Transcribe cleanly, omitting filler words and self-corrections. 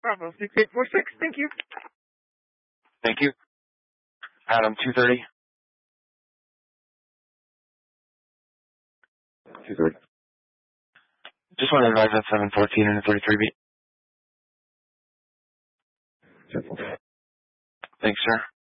Bravo 6846. Thank you. Thank you. Adam 230. 230. Just want to advise that 714 and a 33 beat. Simple. Thanks, sir.